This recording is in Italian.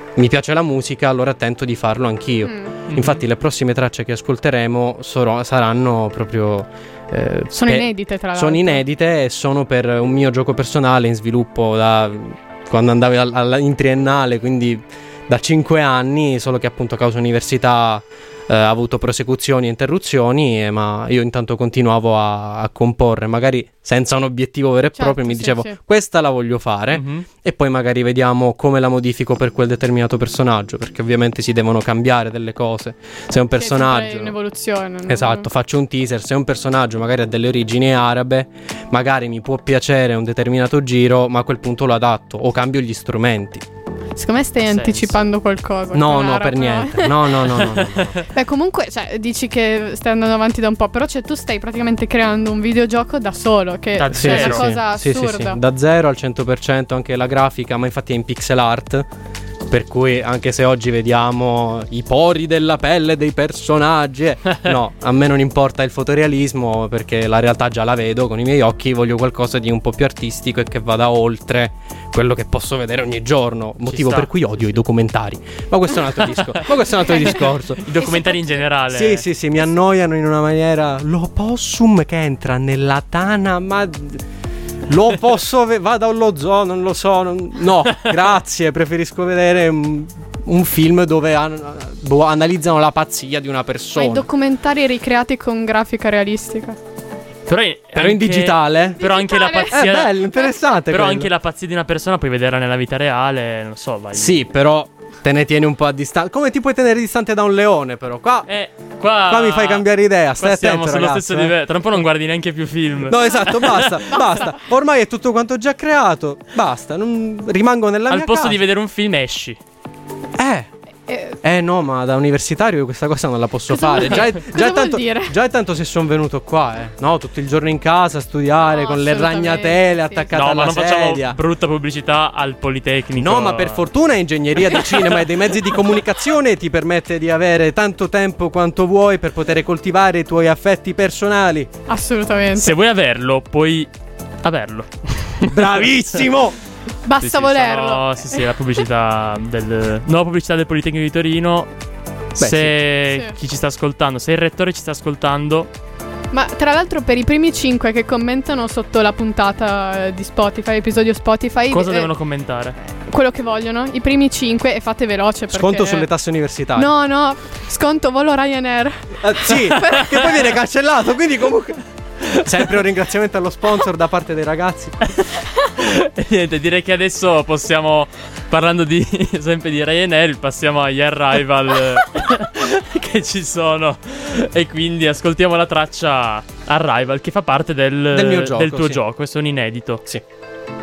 mi piace la musica, allora tento di farlo anch'io. Infatti le prossime tracce che ascolteremo saranno proprio sono inedite, tra l'altro. Sono inedite e sono per un mio gioco personale in sviluppo da quando andavo in triennale, quindi da 5 anni, solo che appunto a causa università ha avuto prosecuzioni e interruzioni, ma io intanto continuavo a comporre, magari senza un obiettivo vero e proprio, mi dicevo questa la voglio fare, e poi magari vediamo come la modifico per quel determinato personaggio, perché ovviamente si devono cambiare delle cose. Se è un personaggio, è un'evoluzione, esatto, faccio un teaser, se è un personaggio magari ha delle origini arabe, magari mi può piacere un determinato giro, ma a quel punto lo adatto o cambio gli strumenti. Secondo me stai anticipando qualcosa. No, per niente. No. Beh, comunque, cioè, dici che stai andando avanti da un po', però tu stai praticamente creando un videogioco da solo, che è una cosa assurda. Sì. Da 0 al 100%, anche la grafica, ma infatti è in pixel art. Per cui anche se oggi vediamo i pori della pelle dei personaggi, no, a me non importa il fotorealismo, perché la realtà già la vedo con i miei occhi. Voglio qualcosa di un po' più artistico e che vada oltre quello che posso vedere ogni giorno, motivo per cui odio i documentari. Ma questo è un altro discorso. I documentari in generale. Sì, mi annoiano in una maniera. L'opossum che entra nella tana, ma lo posso vada allo zoo, non lo so, no, grazie, preferisco vedere un film dove analizzano la pazzia di una persona. Ma i documentari ricreati con grafica realistica. Però in digitale. Però anche la pazzia è bello, interessante. Però anche la pazzia di una persona puoi vederla nella vita reale, non so, vai. Sì, però te ne tieni un po' a distanza. Come ti puoi tenere distante da un leone, però? Qua mi fai cambiare idea. Stai attento, sullo stesso livello. Tra un po' non guardi neanche più film. No, esatto, basta. Ormai è tutto quanto già creato. Basta, non rimango nella mia casa. Al posto di vedere un film esci. No, ma da universitario questa cosa non la posso fare. Già è tanto se sono venuto qua, no, tutto il giorno in casa a studiare con le ragnatele attaccate alla sedia. No, ma non facciamo brutta pubblicità al Politecnico. No, ma per fortuna ingegneria di cinema e dei mezzi di comunicazione ti permette di avere tanto tempo quanto vuoi per poter coltivare i tuoi affetti personali. Assolutamente. Se vuoi averlo, puoi averlo. Bravissimo! Basta volerlo. Sì, la pubblicità nuova pubblicità del Politecnico di Torino. Chi ci sta ascoltando, se il rettore ci sta ascoltando. Ma tra l'altro per i primi 5 che commentano sotto la puntata di Spotify, episodio Spotify, cosa devono commentare? Quello che vogliono, i primi 5, e fate veloce perché... Sconto sulle tasse universitarie. No, sconto volo Ryanair. Sì, che poi viene cancellato, quindi comunque... Sempre un ringraziamento allo sponsor da parte dei ragazzi. E niente, direi che adesso possiamo, parlando sempre di Ryanair, passiamo agli Arrival che ci sono. E quindi ascoltiamo la traccia Arrival, che fa parte del mio gioco, del tuo gioco. Questo è un inedito. Sì.